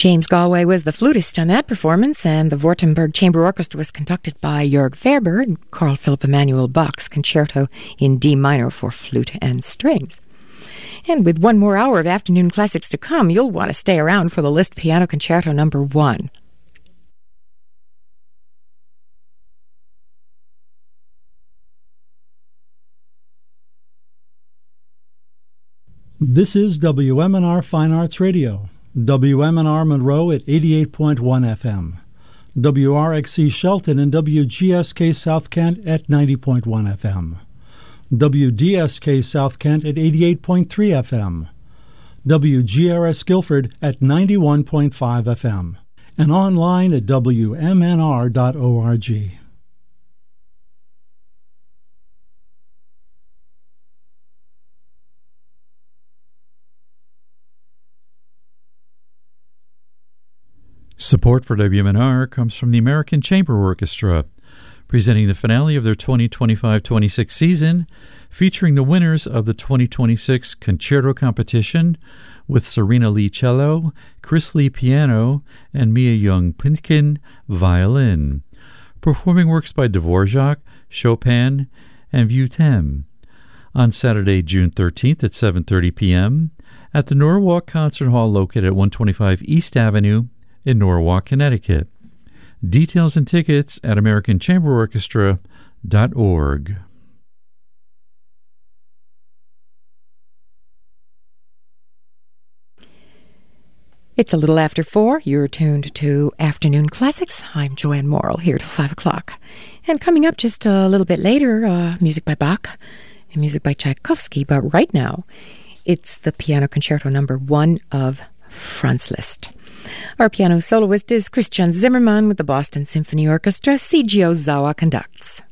James Galway was the flutist on that performance, and the Württemberg Chamber Orchestra was conducted by Jörg Ferber and Carl Philipp Emanuel Bach's Concerto in D minor for flute and strings. And with one more hour of afternoon classics to come, you'll want to stay around for the Liszt Piano Concerto No. 1. This is WMNR Fine Arts Radio, WMNR Monroe at 88.1 FM, WRXC Shelton and WGSK South Kent at 90.1 FM, WDSK South Kent at 88.3 FM, WGRS Guilford at 91.5 FM, and online at WMNR.org. Support for WMNR comes from the American Chamber Orchestra, presenting the finale of their 2025-26 season, featuring the winners of the 2026 Concerto Competition with Serena Lee cello, Chris Lee piano, and Mia Young-Pintkin violin, performing works by Dvorak, Chopin, and Vutem on Saturday, June 13th at 7:30 p.m. at the Norwalk Concert Hall located at 125 East Avenue in Norwalk, Connecticut. Details and tickets at AmericanChamberOrchestra.org. It's a little after 4. You're tuned to Afternoon Classics. I'm Joanne Morrill, here till 5 o'clock. And coming up just a little bit later, music by Bach and music by Tchaikovsky. But right now, it's the Piano Concerto No. 1 of Franz Liszt. Our piano soloist is Christian Zimmermann with the Boston Symphony Orchestra. C.G. Ozawa conducts.